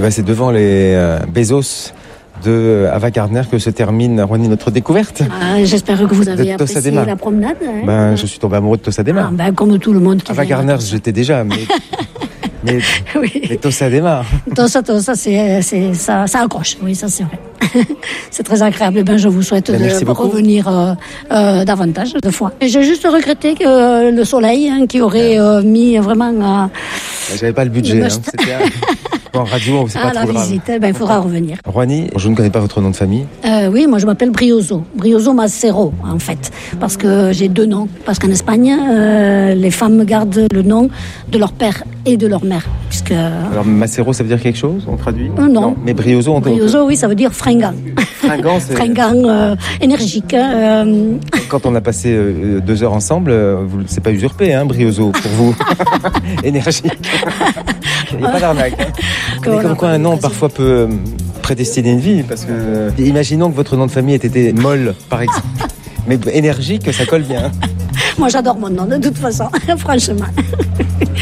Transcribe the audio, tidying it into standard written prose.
ben, c'est devant les Bezos de Ava Gardner que se termine, Rouhani, notre découverte. J'espère que vous avez apprécié Tossadema. la promenade. Ben, je suis tombé amoureux de Tossadema. Comme tout le monde qui Ava Gardner, j'étais déjà, mais Tossadema. Tossa, ça accroche. Oui, ça c'est vrai. C'est très agréable. Je vous souhaite de revenir davantage de fois. J'ai juste regretté que le soleil, qui aurait mis vraiment... J'avais pas le budget. C'était en radio, c'est pas trop grave. Visite, il faudra revenir. Rouhani, je ne connais pas votre nom de famille. Oui, moi je m'appelle Brioso Macero, en fait, parce que j'ai 2 noms. Parce qu'en Espagne, les femmes gardent le nom de leur père et de leur mère. Alors Macero, ça veut dire quelque chose? On traduit? Non. Mais Brioso, Brioso, oui, ça veut dire fringant. C'est... Fringant, énergique. Quand on a passé 2 heures ensemble, c'est pas usurpé, Brioso, pour vous. Énergique. Il n'y a pas d'arnaque. Mais comme quoi un nom parfois peut prédestiner une vie, parce que imaginons que votre nom de famille ait été Molle, par exemple. Mais énergique, ça colle bien. Moi j'adore mon nom de toute façon, franchement.